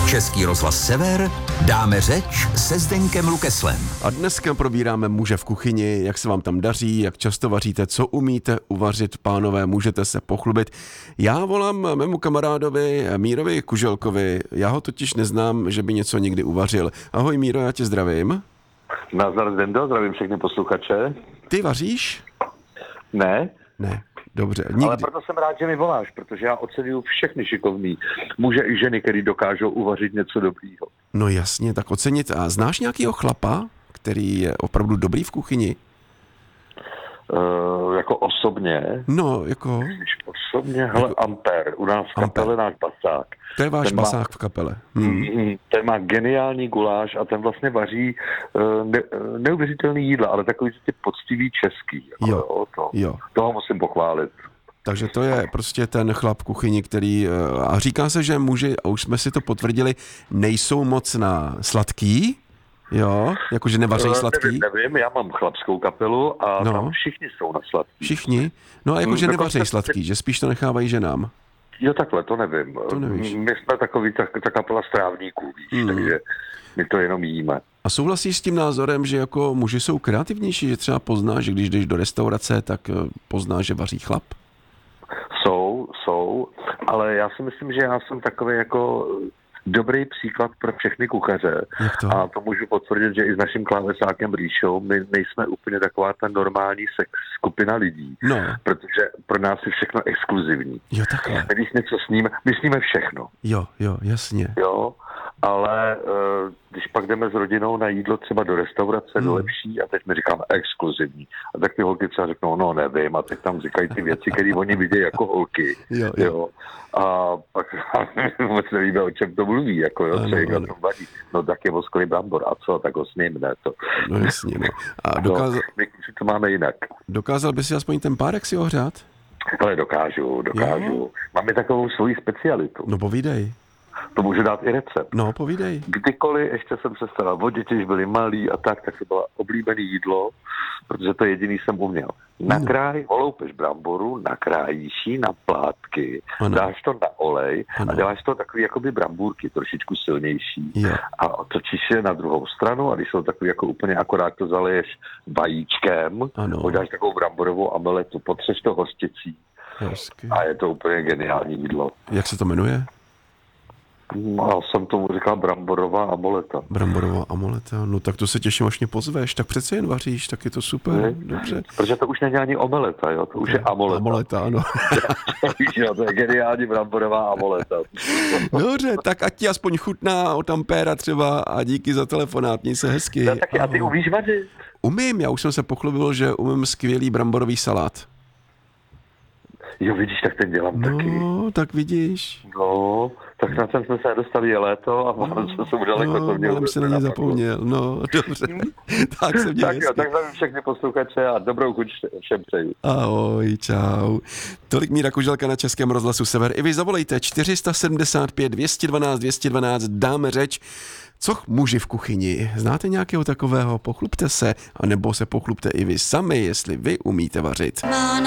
Český rozhlas Sever, dáme řeč se Zdeňkem Lukeslem. A dneska probíráme muže v kuchyni, jak se vám tam daří, jak často vaříte, co umíte uvařit, pánové, můžete se pochlubit. Já volám mému kamarádovi Mírovi Kuželkovi, já ho totiž neznám, že by něco někdy uvařil. Ahoj Míro, já tě zdravím. Nazdar Zdendo, zdravím všechny posluchače. Ty vaříš? Ne. Ne. Dobře, nikdy. Ale proto jsem rád, že mi voláš, protože já oceňuju všechny šikovný muže i ženy, který dokážou uvařit něco dobrýho. No jasně, tak ocenit. A znáš nějakýho chlapa, který je opravdu dobrý v kuchyni? Jako osobně? No, jako... Osobně, hele, Ampér, u nás v kapele náš basák. To je váš basák v kapele. Ten má geniální guláš a ten vlastně vaří neuvěřitelný jídla, ale takový ty poctivý český. Jako, toho musím pochválit. Takže to je prostě ten chlap v kuchyni, který... A říká se, že muži, a už jsme si to potvrdili, nejsou moc na sladký, jo? Jakože nevaří sladký. Nevím, já mám chlapskou kapelu a tam všichni jsou na sladký. Všichni? No a jakože nevaří sladký, že spíš to nechávají ženám. Jo, takhle, to nevím. To nevíš. My jsme takový, ta kapela strávníků, víš, takže my to jenom jíme. A souhlasíš s tím názorem, že jako muži jsou kreativnější, že třeba poznáš, že když jdeš do restaurace, tak poznáš, že vaří chlap? Jsou, ale já si myslím, že já jsem takový jako dobrý příklad pro všechny kuchaře. A to můžu potvrdit, že i s naším klávesákem Ríšou my nejsme úplně taková ta normální skupina lidí, protože pro nás je všechno exkluzivní. Jo, takhle. Když něco sníme, my sníme všechno. Jo, jasně. Jo, ale když pak jdeme s rodinou na jídlo třeba do restaurace, do lepší, a teď mi říkáme exkluzivní. A tak ty holky třeba řeknou, no nevím, a teď tam říkají ty věci, které oni vidějí jako holky. Jo. A pak vůbec nevíme, o čem to mluví, jako jo, co jim na tom vadí. No tak je voskový brambor, a co, tak ho sním, ne to. No jasně, no. A my to máme jinak. Dokázal by si aspoň ten párek si ohřát? Ale dokážu. Jo? Máme takovou svoji specialitu. No povídej. To můžu dát i recept. No, povídej. Kdykoliv ještě jsem se staral o děti, když byli malí a tak to bylo oblíbené jídlo, protože to jediný jsem uměl. Oloupeš bramboru, nakrájíš ji na plátky, dáš to na olej a děláš to takový jakoby brambůrky, trošičku silnější. A otočíš je na druhou stranu a když jsou takový jako úplně akorát to zaleješ vajíčkem, podáš takovou bramborovou ameletu, potřeš to hořčicí. A je to úplně geniální jídlo. Jak se to jmenuje? Já jsem tomu říkal bramborová amoleta. Bramborová amoleta, no tak to se těším, až mě pozveš, tak přece jen vaříš, tak je to super, dobře. Protože to už není ani omeleta, jo, to už je amoleta. Amoleta, ano. Jo, to je geniální bramborová amoleta. Dobře, tak ať ti aspoň chutná od Ampéra třeba a díky za telefonát, měj se hezky. No, taky, a ty umíš vařit? Umím, já už jsem se pochlubil, že umím skvělý bramborový salát. Jo, vidíš, tak ten dělám taky. No, tak vidíš. No, tak na ten jsme se dostali, je léto a mám se daleko. No, se na ně zapomněl, no, dobře. Tak se měj hezky. Tak zdravím všechny posluchače a dobrou chuť všem přeju. Ahoj, čau. Tolik Míra Kuželka na Českém rozhlasu Sever. I vy zavolejte 475 212 212, dáme řeč. Co muži v kuchyni? Znáte nějakého takového? Pochlubte se, anebo se pochlubte i vy sami, jestli vy umíte vařit.